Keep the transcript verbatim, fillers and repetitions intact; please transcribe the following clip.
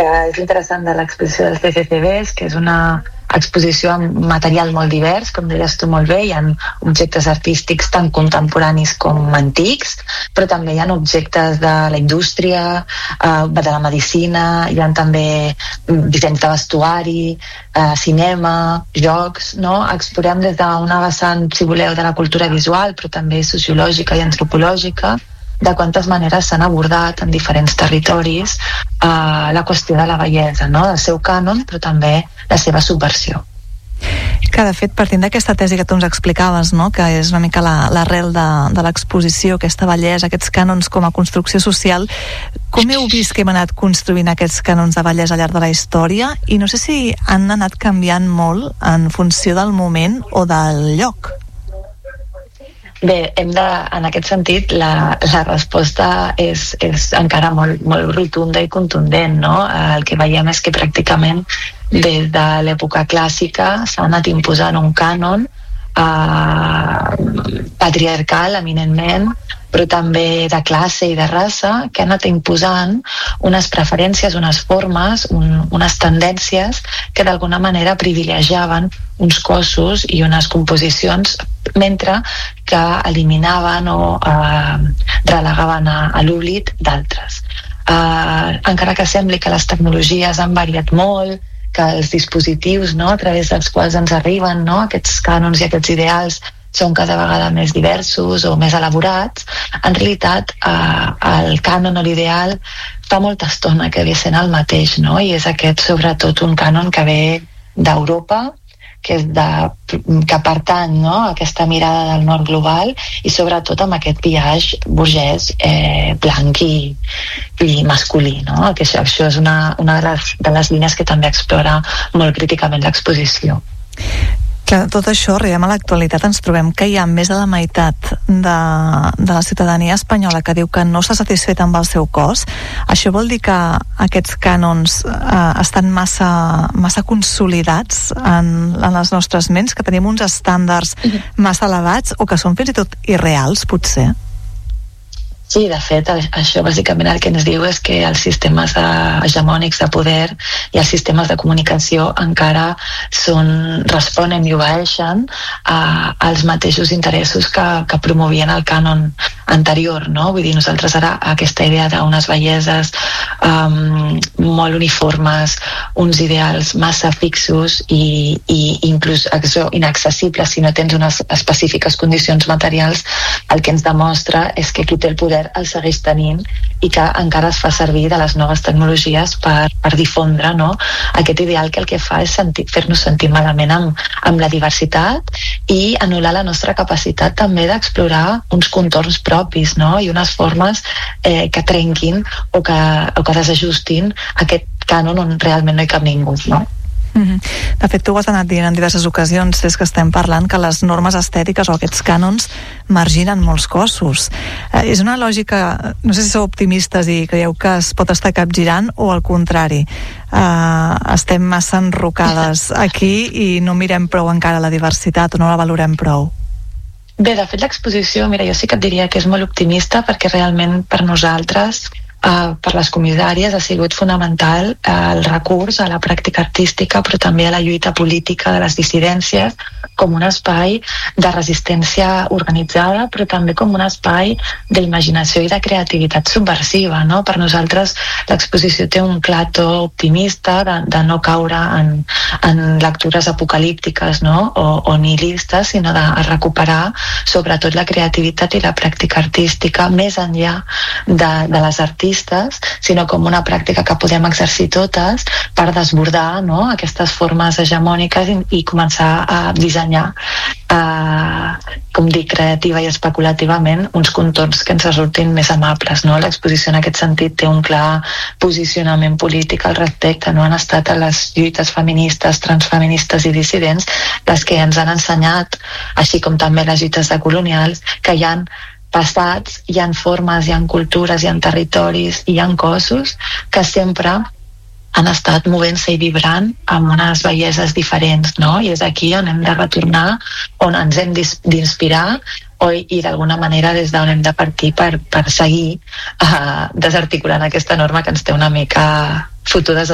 que és interessant de l'exposició dels C C C B és que és una exposició amb material molt divers, com deies tu molt bé. Hi ha objectes artístics tant contemporanis com antics, però també hi ha objectes de la indústria, eh, de la medicina, hi ha també dissenys de vestuari, eh, cinema, jocs, no? Explorem des d'una vessant, si voleu, de la cultura visual, però també sociològica i antropològica, de quantes maneres s'han abordat en diferents territoris eh, la qüestió de la bellesa, no? Del seu cànon, però també la seva subversió. Que de fet, partint d'aquesta tesi que tu ens explicaves, no? Que és una mica l'arrel la, de, de l'exposició, aquesta bellesa, aquests cànons com a construcció social, com heu vist que hem anat construint aquests cànons de bellesa al llarg de la història? I no sé si han anat canviant molt en funció del moment o del lloc. Bé, hem de, en aquest sentit, la, la resposta és, és encara molt, molt rotunda i contundent, no? El que veiem és que pràcticament des de l'època clàssica s'ha anat imposant un cànon eh, patriarcal, eminentment, però també de classe i de raça, que ha anat imposant unes preferències, unes formes, un, unes tendències que d'alguna manera privilegiaven uns cossos i unes composicions, mentre que eliminaven o eh, relegaven a, a l'oblit d'altres. Eh, encara que sembli que les tecnologies han variat molt, que els dispositius, no, a través dels quals ens arriben, no, aquests cànons i aquests ideals són cada vegada més diversos o més elaborats, en realitat eh, el cànon o l'ideal fa molta estona que ve sent el mateix, no? I és aquest sobretot un cànon que ve d'Europa, que, és de, que pertany, no, a aquesta mirada del nord global i sobretot amb aquest biaix burgès eh, blanc i, i masculí, no? Que això, això és una, una de, les, de les línies que també explora molt críticament l'exposició. Que tot això, arribem a l'actualitat, ens trobem que hi ha més de la meitat de, de la ciutadania espanyola que diu que no s'ha satisfet amb el seu cos. Això vol dir que aquests cànons eh, estan massa, massa consolidats en, en les nostres ments, que tenim uns estàndards massa elevats o que són fins i tot irreals, potser? Sí, de fet, això bàsicament el que ens diu és que els sistemes de, hegemònics de poder i els sistemes de comunicació encara són, responen i obeeixen a, als mateixos interessos que, que promovien el cànon anterior, no? Vull dir, nosaltres ara aquesta idea d'unes belleses um, molt uniformes, uns ideals massa fixos i, i inclús inaccessibles si no tens unes específiques condicions materials, el que ens demostra és que qui té el poder el segueix tenint i que encara es fa servir de les noves tecnologies per, per difondre, no, aquest ideal que el que fa és sentir, fer-nos sentir malament amb, amb la diversitat i anul·lar la nostra capacitat també d'explorar uns contorns propis, no, i unes formes eh, que trenquin o que, o que desajustin aquest cànon on realment no hi cap ningú, no? Mm-hmm. De fet, tu ho has anat dient en diverses ocasions des que estem parlant que les normes estètiques o aquests cànons marginen molts cossos. Eh, és una lògica, no sé si sou optimistes i creieu que es pot estar capgirant o al contrari, eh, estem massa enrocades aquí i no mirem prou encara la diversitat o no la valorem prou? Bé, de fet l'exposició, mira, jo sí que et diria que és molt optimista perquè realment per nosaltres Uh, per les comissàries ha sigut fonamental uh, el recurs a la pràctica artística però també a la lluita política de les dissidències com un espai de resistència organitzada però també com un espai d'imaginació i de creativitat subversiva, no? Per nosaltres l'exposició té un clar to optimista de, de no caure en, en lectures apocalíptiques, no? o, o nihilistes, sinó de recuperar sobretot la creativitat i la pràctica artística més enllà de, de les artistes, sinó com una pràctica que podem exercir totes per desbordar, no, aquestes formes hegemòniques i, i començar a dissenyar, eh, com dic, creativa i especulativament, uns contorns que ens resultin més amables, no? L'exposició en aquest sentit té un clar posicionament polític al respecte, no? Han estat a les lluites feministes, transfeministes i dissidents les que ens han ensenyat, així com també les lluites decolonials, que hi ha passats, hi ha formes, hi ha cultures, hi ha territoris, hi ha cossos que sempre han estat movent-se i vibrant amb unes belleses diferents, no? I és aquí on hem de retornar, on ens hem d'inspirar i d'alguna manera des d'on hem de partir per, per seguir uh, desarticulant aquesta norma que ens té una mica fotudes